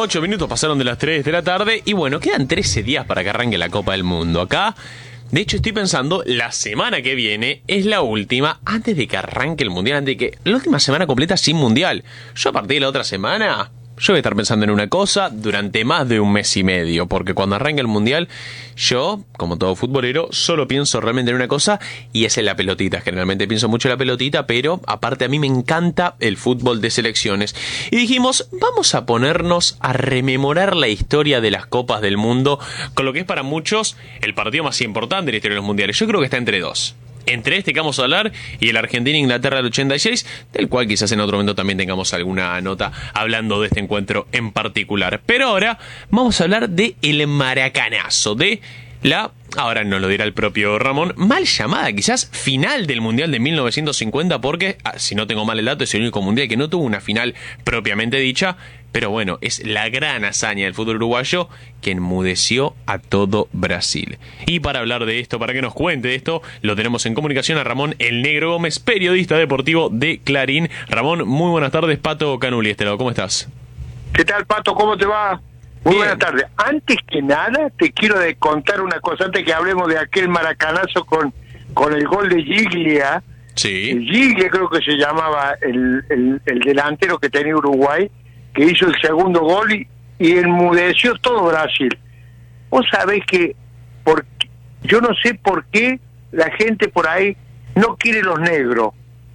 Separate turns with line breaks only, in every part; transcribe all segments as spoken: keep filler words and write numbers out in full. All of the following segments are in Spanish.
Ocho minutos pasaron de las tres de la tarde y bueno, quedan trece días para que arranque la Copa del Mundo. Acá, de hecho, estoy pensando, la semana que viene es la última antes de que arranque el Mundial, antes de que... La última semana completa sin Mundial. Yo a partir de la otra semana... Yo voy a estar pensando en una cosa durante más de un mes y medio, porque cuando arranque el Mundial, yo, como todo futbolero, solo pienso realmente en una cosa, y es en la pelotita. Generalmente pienso mucho en la pelotita, pero aparte a mí me encanta el fútbol de selecciones. Y dijimos, vamos a ponernos a rememorar la historia de las Copas del Mundo, con lo que es para muchos el partido más importante de la historia de los Mundiales. Yo creo que está entre dos. Entre este que vamos a hablar y el Argentina-Inglaterra del ochenta y seis, del cual quizás en otro momento también tengamos alguna nota hablando de este encuentro en particular. Pero ahora vamos a hablar de el maracanazo, de la, ahora nos lo dirá el propio Ramón, mal llamada quizás final del Mundial de mil novecientos cincuenta, porque, si no tengo mal el dato, es el único Mundial que no tuvo una final propiamente dicha. Pero bueno, es la gran hazaña del fútbol uruguayo que enmudeció a todo Brasil. Y para hablar de esto, para que nos cuente de esto, lo tenemos en comunicación a Ramón El Negro Gómez, periodista deportivo de Clarín. Ramón, muy buenas tardes. Pato Canuli, este lado, ¿cómo estás?
¿Qué tal, Pato? ¿Cómo te va? Muy Bien. Buenas tardes. Antes que nada, te quiero de contar una cosa, antes que hablemos de aquel maracanazo con, con el gol de Giglia.
Sí.
Giglia creo que se llamaba el, el, el delantero que tenía Uruguay, que hizo el segundo gol y, y enmudeció todo Brasil. Vos sabés que por, yo no sé por qué la gente por ahí no quiere los negros.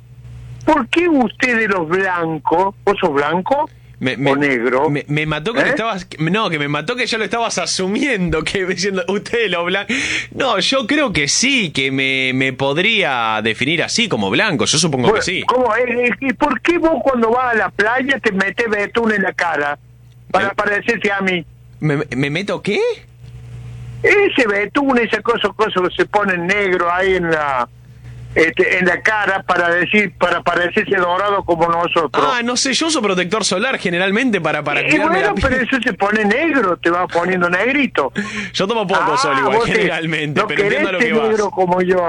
¿Por qué ustedes los blancos, vos sos blanco
me, me,
o negro?
Me, me mató que
¿Eh?
lo estabas, no, que me mató que ya lo estabas asumiendo, que diciendo ustedes los blancos. No, yo creo que sí, que me, me podría definir así como blanco, yo supongo
Bueno,
que sí.
¿cómo? ¿Y por qué vos cuando vas a la playa te metes betún en la cara para
¿Me?
parecerte a mí?
¿Me, me meto qué?
Ese betún, esa cosa, cosa que se pone negro ahí en la este, en la cara para decir, para parecerse dorado como nosotros.
Ah, no sé, yo uso protector solar generalmente para, para
y
cuidarme
bueno,
la piel.
pero eso se pone negro, te va poniendo negrito.
Yo tomo poco
ah,
sol igual,
vos
generalmente,
no
pero entiendo lo que vas.
negro como yo.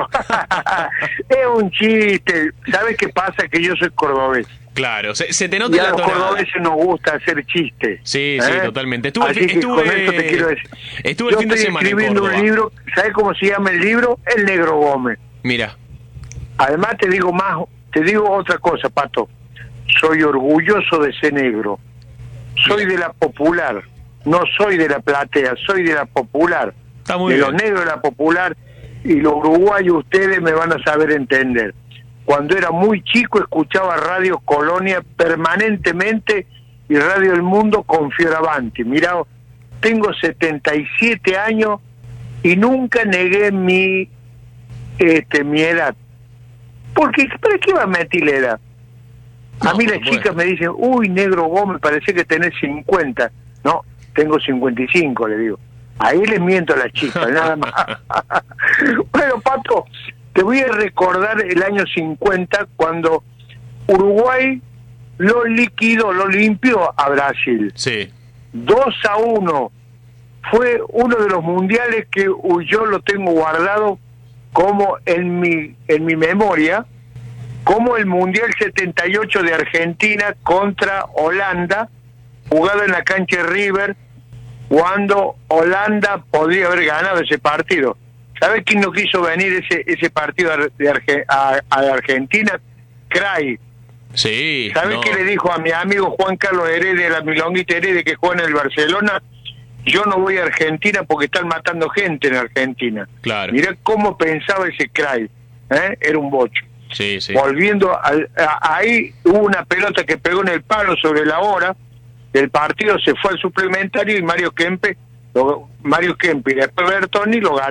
Es un chiste. ¿Sabes qué pasa? Que yo soy cordobés.
Claro, se, se te nota
y a
la
los
tonada.
cordobeses nos gusta hacer chistes.
Sí,
¿eh?
sí, totalmente. Estuve,
Así que
estuve,
con eso te quiero decir.
Estuve
yo
el fin de semana en
escribiendo
Córdoba.
un libro, ¿sabes cómo se llama el libro? El Negro Gómez.
Mira.
Además te digo más, te digo otra cosa, Pato. Soy orgulloso de ser negro. Soy Mira. de la popular. No soy de la platea, soy de la popular.
Está muy
de
bien.
los negros de la popular. Y los uruguayos ustedes me van a saber entender. Cuando era muy chico escuchaba Radio Colonia permanentemente y Radio El Mundo con Fioravanti. Mirá, tengo setenta y siete años y nunca negué mi este mi edad. Porque, ¿para qué va a mentir la edad? A
No,
mí las
bueno.
chicas me dicen, uy, Negro Gómez, parece que tenés cincuenta. No, tengo cincuenta y cinco, le digo. Ahí les miento a las chicas, nada más. Bueno, Pato, te voy a recordar el año cincuenta, cuando Uruguay lo liquidó, lo limpió a Brasil.
Sí.
dos a uno. Fue uno de los mundiales que yo lo tengo guardado como en mi en mi memoria, como el Mundial setenta y ocho de Argentina contra Holanda, jugado en la cancha de River, cuando Holanda podría haber ganado ese partido. ¿Sabes quién no quiso venir ese ese partido de Arge- a, a Argentina? Cray.
Sí.
¿Sabes
no.
qué le dijo a mi amigo Juan Carlos Heredia, la Milonguita Heredia, que juega en el Barcelona? Yo no voy a Argentina porque están matando gente en Argentina.
Claro.
Mirá cómo pensaba ese Cray, ¿eh? Era un bocho.
Sí, sí.
Volviendo, al, a, ahí hubo una pelota que pegó en el palo sobre la hora, el partido se fue al suplementario y Mario Kempe, lo, Mario Kempe y después Bertoni lo ganó.